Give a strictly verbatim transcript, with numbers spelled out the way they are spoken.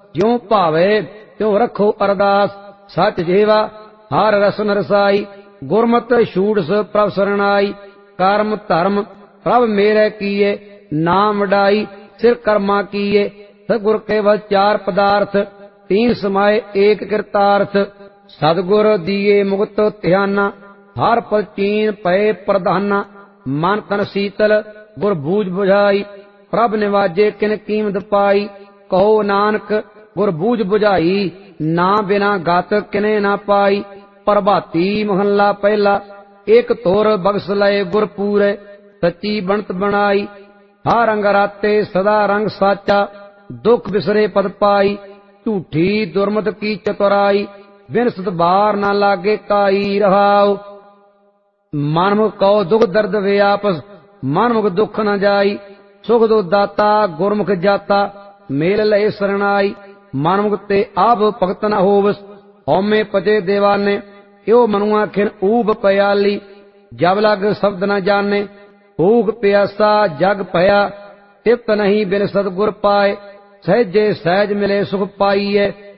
ज्यों भावे त्यों रखो अरदास। सच जेवा हर रसन रसाई, गुरमत छूटस प्रभ सरनाई। कर्म धर्म प्रभ मेरे किए, नाम वडाई सिर कर्मा किए। सतगुर केवल चार पदार्थ, तीन समाये एक कृतार्थ। सतगुर दिए मुक्त ध्याना, हर पल चीन पए प्रधाना। मन तन शीतल गुर बूझ बुझाई, प्रभ निवाजे किन कीमत पाई। कहो नानक गुर बूझ बुझाई, ना बिना गत किने ना पाई। प्रभाती महला पहला, एक तोर बख्श लय गुर पूरे। सच्ची बनत बनाई, हर अंग राते सदा रंग साचा। दुख बिसरे पद पाई, झूठी दुर्मत की चतुराई। बिन सत बार ना लागे काई रहाओ। मनमुख कहो दुख दर्द व्यापस, मनमुख दुख न जाई। सुख दो दाता गुरमुख जाता, मेल लय सरनाई। मनमुख ते आप भगत न होवस, हौमे पजे देवाने। यो मनुआ खिन ऊब पयाली, जब लग शब्द न जाने। भूख प्यासा जग पया, तिप्त नहीं बिन सतगुर पाए। सहजे सहज मिले सुख पाइए,